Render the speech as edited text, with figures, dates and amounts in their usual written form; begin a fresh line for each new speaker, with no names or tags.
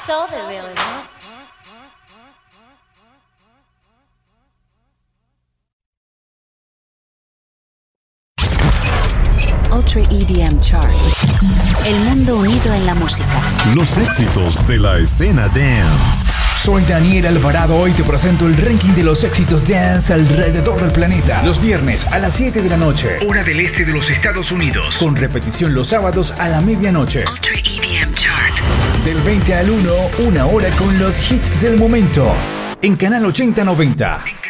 So they really want.
Ultra EDM Chart. El mundo unido en la música.
Los éxitos de la escena dance.
Soy Daniel Alvarado. Hoy te presento el ranking de los éxitos dance alrededor del planeta. Los viernes a las 7 de la noche, hora del este de los Estados Unidos. Con repetición los sábados a la medianoche.
Ultra EDM Chart.
Del 20 al 1, una hora con los hits del momento. En Canal 8090.